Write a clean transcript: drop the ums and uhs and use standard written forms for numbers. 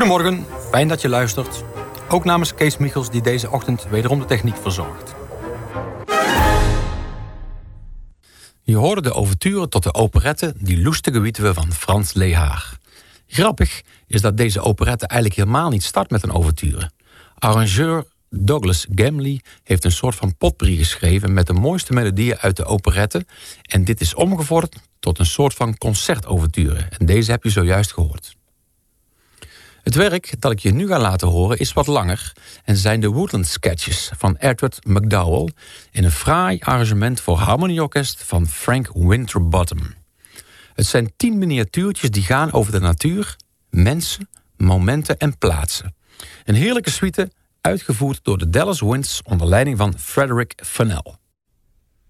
Goedemorgen, fijn dat je luistert. Ook namens Kees Michels die deze ochtend wederom de techniek verzorgt. Je hoorde de ouverture tot de operette Die lustige Witwe van Frans Lehár. Grappig is dat deze operette eigenlijk helemaal niet start met een ouverture. Arrangeur Douglas Gamley heeft een soort van potpourri geschreven met de mooiste melodieën uit de operette. En dit is omgevormd tot een soort van concertouverture. En deze heb je zojuist gehoord. Het werk dat ik je nu ga laten horen is wat langer en zijn de Woodland Sketches van Edward McDowell in een fraai arrangement voor harmonieorkest van Frank Winterbottom. Het zijn 10 miniatuurtjes die gaan over de natuur, mensen, momenten en plaatsen. Een heerlijke suite uitgevoerd door de Dallas Winds onder leiding van Frederick Fennell.